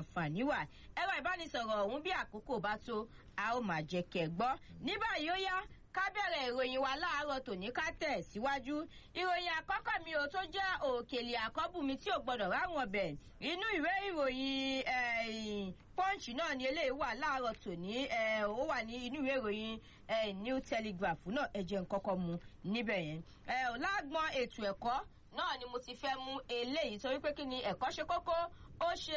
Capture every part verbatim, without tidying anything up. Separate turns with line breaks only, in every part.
àǹfààní wà ẹ̀rọ ìbánisọ̀rọ̀ ọ̀hún bí àkókò bá tó a ó máa jẹ́ kẹ́ gbọ́ ní báyìí ó yá ká bẹ̀rẹ̀ ìròyìn wa láàárọ̀ tòní ká tẹ̀ síwájú ìròyìn àkọ́kọ́ mi ò tó jẹ́ òkèlè àkọ́bùnmi tí ò gbọ́dọ̀ ráwọn ọbẹ̀ inú ìwé ìròyìn punch náà ni eléyìí wà láàárọ̀ tòní ó wà ní inú ìwé ìròyìn New Telegraph náà ẹ̀jẹ̀ nkọ́kọ́ mu níbẹ̀ yẹn lágbọ́n ètò ẹ̀kọ́ náà ni mo ti fẹ́ mú eléyìí torí pé kí ni ẹ̀kọ́ ṣe kókó ó ṣe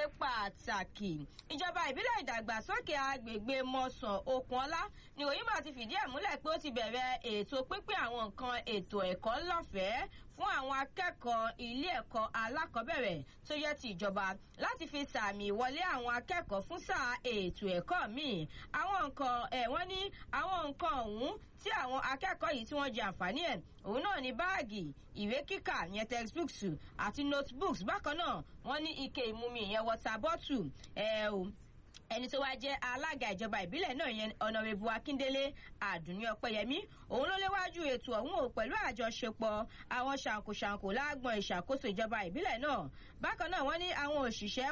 pàtàkì ìjọba ìbílẹ̀ ìdàgbàsókè agbègbè mọ̀sán Òkùnọlá ni òyìn máa ti fìdí ẹ̀ múlẹ̀ pé ó ti bẹ̀rẹ̀ ètò pínpín àwọn nǹkan ètò ẹ̀kọ́ lọ́fẹ̀ẹ́ fún àwọn akẹ́kọ̀ọ́ ilé ẹ̀kọ́ alákọ̀ọ́bẹ̀rẹ̀ tó yẹ ti ìjọba láti fi sàmì ìwọlé àwọn akẹ́kọ̀ọ́ fún sáà ètò ẹ̀kọ́ míì àwọn nǹkan ẹ̀ wọ́n ní àwọn nǹkan ọ̀hún tí àwọn akẹ́kọ̀ọ́ yìí tí wọ́n jẹ àǹfààní ẹ̀ òun náà ní báàgì ìwé kíkà yẹn textbooks àti notebooks bákan náà wọ́n ní ike ìmumi ìyẹn water bottle ẹ̀ o ẹni tó wá jẹ́ alága ìjọba ìbílẹ̀ náà yẹn ọ̀nàrẹ́bù Akíndélé Àdùnní Ọpẹ́yẹmí òun ló léwájú ètò ọ̀hún ò pẹ̀lú àjọṣepọ̀ àwọn ṣàǹkóṣàǹkó lágbọ̀n ìṣàkóso ìjọba ìbílẹ̀ náà bákan náà wọ́n ní àwọn òṣìṣẹ́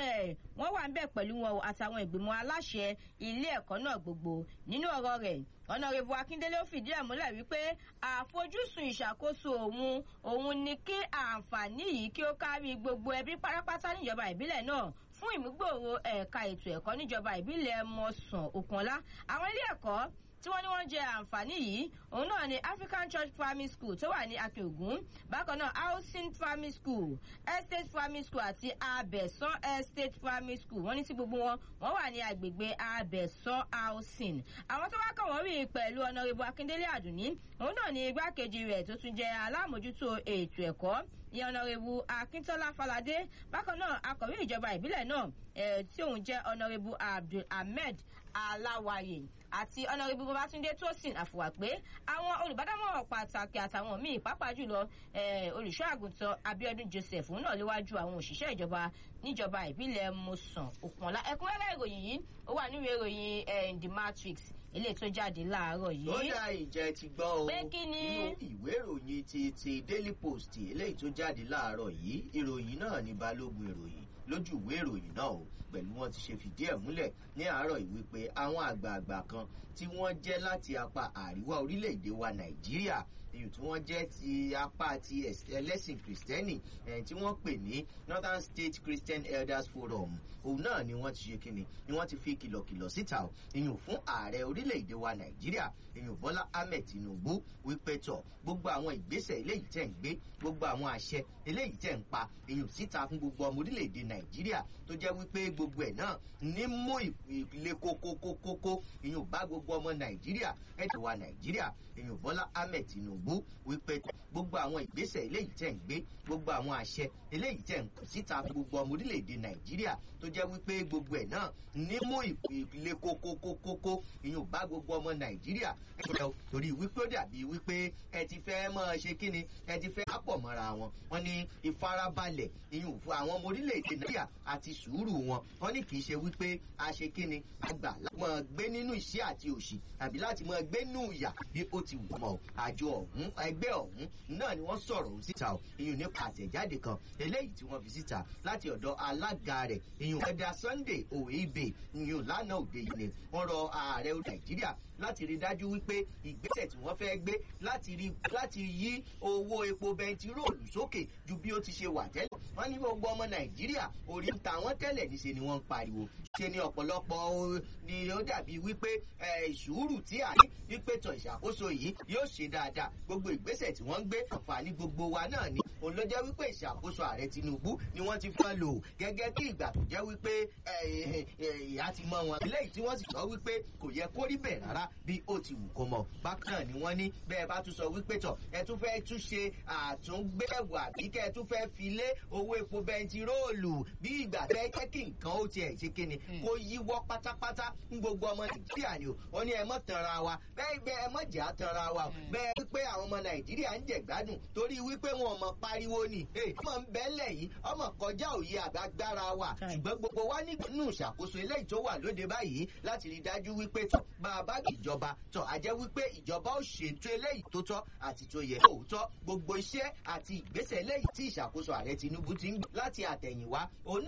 wọ́n wà ń bẹ̀ pẹ̀lú wọn àtàwọn ìgbìmọ̀ aláṣẹ ilé ẹ̀kọ́ náà gbogbo nínú ọ̀rọ̀ rẹ̀ ọ̀nàrẹ́bù Akíndélé ó fìdí ẹ̀ múlẹ̀ wípé àfojúsùn ìṣàkóso òun òun ni kí àǹfààní yìí kí ó kárí gbogbo ẹbí pátápátá níjọba ìbílẹ̀ náà fún ìmúgbòòrò ẹ̀ka ètò ẹ̀kọ́ níjọba ìbílẹ̀ mọ̀sán Òkùnọlá àwọn ilé ẹ̀kọ́ tí wọ́n ní wọ́n jẹ àǹfààní yìí òun náà ni African Church Primary School tó wà ní Akeogun bákan náà Housing Primary School Estate Primary School àti Abẹ̀sán Estate Primary School wọ́n ní tí gbogbo wọn wọ́n wà ní agbègbè Abẹ̀sán Housing àwọn tó wá kàn wọ́n rí pẹ̀lú ọ̀nàrẹ́bù Akíndélé Àdùnní òun náà ni igbákejì rẹ̀ tó tún jẹ́ alámòjútó ètò ẹ̀kọ́ ní ọ̀nàrẹ́bù Akíntọ́lá Faládé bákan náà akọ̀wé ìjọba ìbílẹ̀ náà tí òun jẹ́ ọ̀nàrẹ́bù Abdul Ahmed Aláwàyè àti ọ̀nàrẹ́bù Babátúndé Tósìn Àfùwàpé àwọn olùbádámọ̀ràn pàtàkì àtàwọn míì pàápàá jùlọ olùṣọ́ àgùntàn Abíọ́dún Joseph náà léwájú àwọn òṣìṣẹ́ ìjọba níjọba ìbílẹ̀ mọ̀sán Òkùnọlá ẹ̀kúnrẹ́rẹ́ ìròyìn yìí ó wà nínú ìròyìn The Matrix eléyìí tó jáde láàárọ̀ yìí.
ó dá ìjẹ́ ti gbọ́ o
pé kí ni.
nínú ìwé ìròyìn ti ti Daily Post eléyìí tó jáde láàárọ̀ yìí ìròyìn náà ní balógun ìròyìn lójú ìwé ìròyìn náà o pẹ̀lú wọn ti ṣe fìdí ẹ̀ múlẹ̀ ní àárọ̀ yìí wípé àwọn àgbààgbà kan tí wọ́n jẹ́ láti apá àríwá orílẹ̀-èdè wa Nàìjíríà èyí tí wọ́n jẹ́ ti apá ti ẹlẹ́sìn kìrìsìtẹ́nì tí wọ́n pè ní Northern State Christian Elders Forum òun náà ni wọ́n ti ṣe kíni ni wọ́n ti fi kìlọ̀kìlọ̀ síta o ìyún fún ààrẹ orílẹ̀-èdè wa Nàìjíríà ìyún Bọ́lá Ahmed Tinubu wípé tọ̀ gbogbo àwọn ìgbésẹ̀ eléyìí tẹ̀ ń gbé gbogbo àwọn àṣẹ eléyìí tẹ̀ ń pa ìyún síta fún gbogbo ọmọ orílẹ̀-èdè Nàìjíríà tó jẹ́ wípé gbogbo ẹ̀ náà ní mú ìpìlẹ̀ kókókókókó ìyún bá gbogbo ọmọ Nàìjíríà ẹ̀dẹ̀ wa Nàìjíríà ìyún Bọ́lá Ahmed Tinubu wípé gbogbo àwọn ìgbésẹ̀ eléyìí tẹ̀ ń gbé gbogbo àwọn àṣẹ eléyìí tẹ̀ ń kù síta fún gbogbo ọmọ orílẹ̀-èdè Nàìjíríà tó jẹ́ wípé gbogbo ẹ̀ náà ní mú ìpìlẹ̀ kókókókókó ìyún bá gbogbo ọmọ Nàìjíríà ẹ̀dẹ̀ torí wípé ó dàbí wípé ẹ ti fẹ́ máa ṣe kíni ẹ ti fẹ́ pọ̀ mọ́ra wọn wọn ní ìfarabalẹ̀ ìyún fún àwọn ọmọ orílẹ̀-èdè Nàìjíríà àti sùúrù wọn wọn ní kì í ṣe wípé a ṣe kíni àgbà láti máa gbé nínú ìṣẹ́ àti òṣì àbí láti máa gbé nínú ìyà bí ó ti wù mọ́ àjọ ọ̀hún ẹgbẹ́ ọ̀hún náà ni wọ́n sọ̀rọ̀ òun síta o ìyún nípa àtẹ̀jáde kan eléyìí tí wọ́n fi síta láti ọ̀dọ̀ alága rẹ̀ ìyún ẹ̀dà Sunday Oibe ìyún lánàá òde yìí ni wọ́n rọ ààrẹ Nàìjíríà láti rí dájú wípé ìgbésẹ̀ tí wọ́n fẹ́ gbé láti rí láti yí owó epo bẹntiróòlù sókè ju bí ó ti ṣe wà tẹ́lẹ̀ wọ́n ní gbogbo ọmọ Nàìjíríà orí ń ta wọ́n tẹ́lẹ̀ níṣe ni wọ́n ń pariwo ṣe ni ọ̀pọ̀lọpọ̀ ni ó dàbí wípé sùúrù tí a ní wípé tọ̀ ìṣàkóso yìí yóò ṣe dáadáa gbogbo ìgbésẹ̀ tí wọ́n ń gbé àǹfààní gbogbo wa náà ni òun ló jẹ́ wípé ìṣàkóso ààrẹ Tinubu ni wọ́n ti fẹ́ lò gẹ́gẹ́ bí ìgbà tó jẹ́ wípé ìyá ti mọ́ wọn eléyìí tí wọ́n sì sọ wípé kò yẹ kó rí bẹ́ẹ̀ rárá bí ó ti wù kó mọ̀ bákan náà ni wọ́n ní bẹ́ẹ̀ bá tún sọ wípé tọ̀ ẹ tún fẹ́ tún ṣe àtúngbẹ̀wò àbí kẹ́ ẹ tún fẹ́ fi lé owó epo bẹntiróòlù bí ìgbà fẹ́ jẹ́ kí nǹkan ó tiẹ̀ ṣe kíni kó yíwọ́ pátápátá ń gbogbo ọmọ Nàìjíríà ni o wọ́n ní ẹ mọ́ tanra wa bẹ́ẹ̀ bẹ́ẹ̀ ẹ mọ́ jà tanra wa bẹ́ẹ̀ wípé àwọn ọmọ Nàìjíríà ń jẹ̀gbádùn torí wípé wọn ọmọ pariwo ni ọmọ ń bẹ́lẹ̀ yìí ọmọ kọjá òye àgbàgbára wa ṣùgbọ́n gbogbo wa nínú ìṣàkóso eléyìí tó wà lóde báyìí láti rí dájú wípé tọ́ bá a bá ìjọba tọ́ a jẹ́ wípé ìjọba ó ṣètò eléyìí tó tọ́ àti tó yẹ lóòótọ́ gbogbo iṣẹ́ àti ìgbésẹ̀ eléyìí tí ìṣàkóso ààrẹ Tinubu ti ń gbé láti àtẹ̀yìnwá òun